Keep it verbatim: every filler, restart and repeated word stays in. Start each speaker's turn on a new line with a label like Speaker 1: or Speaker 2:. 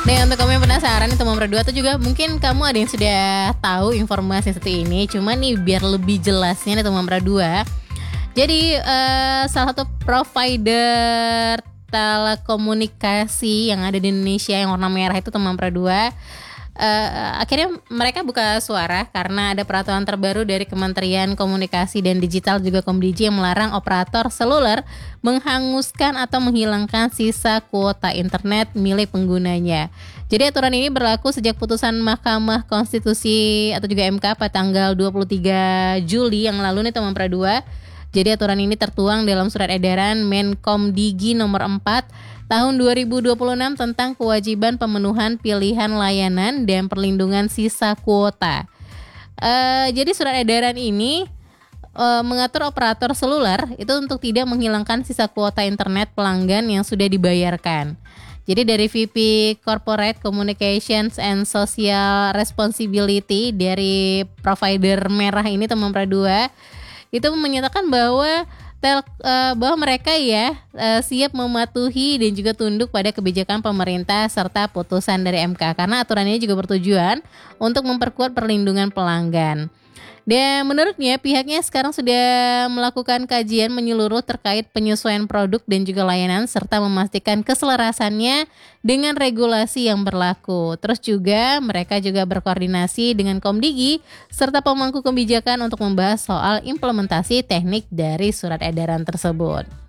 Speaker 1: Dan untuk kamu yang penasaran itu nomor dua tuh juga mungkin kamu ada yang sudah tahu informasi seperti ini. Cuma nih biar lebih jelasnya nih nomor dua. Jadi uh, salah satu provider telekomunikasi yang ada di Indonesia yang warna merah itu Teman Pradua. Uh, akhirnya mereka buka suara karena ada peraturan terbaru dari Kementerian Komunikasi dan Digital juga Komdigi yang melarang operator seluler menghanguskan atau menghilangkan sisa kuota internet milik penggunanya. Jadi aturan ini berlaku sejak putusan Mahkamah Konstitusi atau juga M K pada tanggal dua puluh tiga Juli yang lalu nih Teman Pradua. Jadi aturan ini tertuang dalam surat edaran Menkomdigi nomor empat tahun dua ribu dua puluh enam tentang kewajiban pemenuhan pilihan layanan dan perlindungan sisa kuota. Uh, jadi surat edaran ini uh, mengatur operator seluler itu untuk tidak menghilangkan sisa kuota internet pelanggan yang sudah dibayarkan. Jadi dari V P Corporate Communications and Social Responsibility dari provider merah ini Teman Pradua itu menyatakan bahwa tel, uh, bahwa mereka ya uh, siap mematuhi dan juga tunduk pada kebijakan pemerintah serta putusan dari M K karena aturan ini juga bertujuan untuk memperkuat perlindungan pelanggan. Dan menurutnya pihaknya sekarang sudah melakukan kajian menyeluruh terkait penyesuaian produk dan juga layanan serta memastikan keselarasannya dengan regulasi yang berlaku. Terus juga mereka juga berkoordinasi dengan Komdigi serta pemangku kebijakan untuk membahas soal implementasi teknik dari surat edaran tersebut.